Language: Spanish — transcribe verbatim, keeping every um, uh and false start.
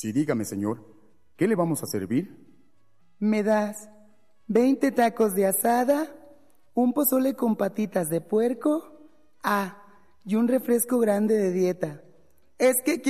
Sí, dígame, señor. ¿Qué le vamos a servir? ¿Me das veinte tacos de asada, un pozole con patitas de puerco, ah, y un refresco grande de dieta? Es que quiero